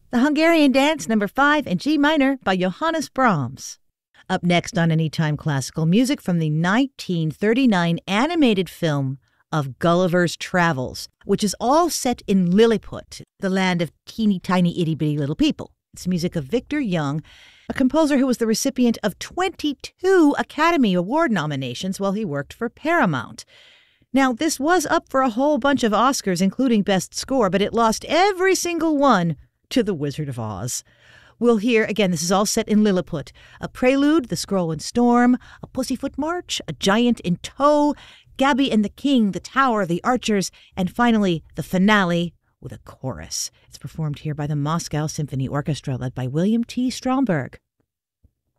The Hungarian Dance, number 5, in G minor by Johannes Brahms. Up next on Anytime Classical, music from the 1939 animated film of Gulliver's Travels, which is all set in Lilliput, the land of teeny tiny itty bitty little people. It's music of Victor Young, a composer who was the recipient of 22 Academy Award nominations while he worked for Paramount. Now, this was up for a whole bunch of Oscars, including Best Score, but it lost every single one to The Wizard of Oz. We'll hear, again, this is all set in Lilliput, a prelude, The Scroll and Storm, a Pussyfoot March, a Giant in Tow, Gabby and the King, the Tower, the Archers, and finally, the finale with a chorus. It's performed here by the Moscow Symphony Orchestra, led by William T. Stromberg.